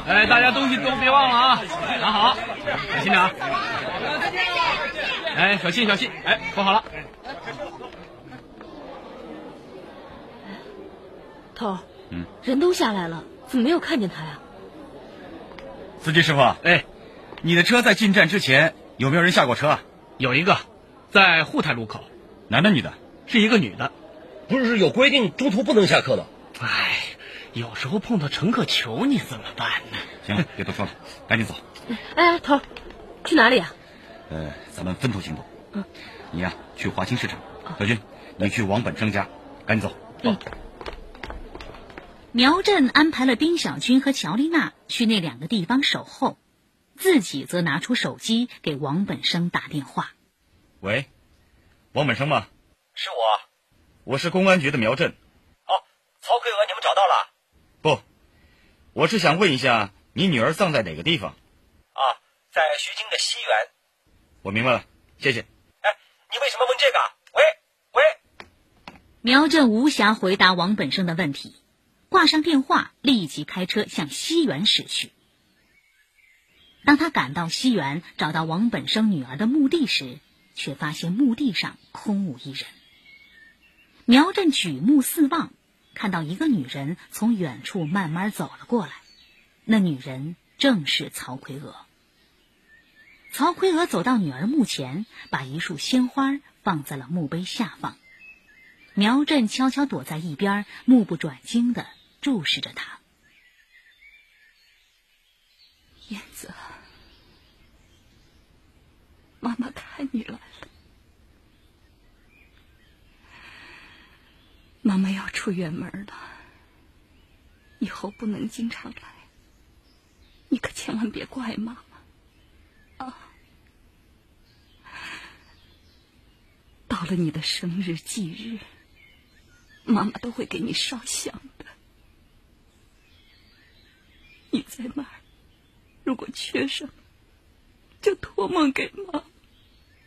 哎，大家东西都别忘了啊，拿好，小心点啊。哎，小心小心，哎，坐好了。 头儿，人都下来了，怎么没有看见他呀？ 司机师傅， 哎， 你的车在进站之前有没有人下过车啊？ 有一个，在沪台路口， 男的女的？ 是一个女的。 不是有规定中途不能下课的？ 哎，有时候碰到乘客求你怎么办呢？ 行了，别多说了，赶紧走。 哎，头儿，去哪里啊？ 咱们分头行动。你呀，去华清市场。小军，你去王本生家，赶紧走。 苗振安排了丁小军和乔丽娜去那2个地方守候，自己则拿出手机给王本生打电话。 喂，王本生吗？ 是我。 我是公安局的苗振。 哦，曹奎娥，你们找到了？ 不，我是想问一下，你女儿葬在哪个地方？ 啊，在徐泾的西园。 我明白了，谢谢。 哎，你为什么问这个？喂。 苗振无暇回答王本生的问题，挂上电话，立即开车向西园驶去。当他赶到西园，找到王本生女儿的墓地时，却发现墓地上空无一人。苗振举目四望，看到一个女人从远处慢慢走了过来，那女人正是曹奎娥。曹奎娥走到女儿墓前，把一束鲜花放在了墓碑下方。苗振悄悄躲在一边，目不转睛地注视着她。 燕子，妈妈看你来了。妈妈要出远门了，以后不能经常来，你可千万别怪妈妈啊！到了你的生日忌日，妈妈都会给你烧香的。你在哪儿？如果缺什么，就托梦给妈妈。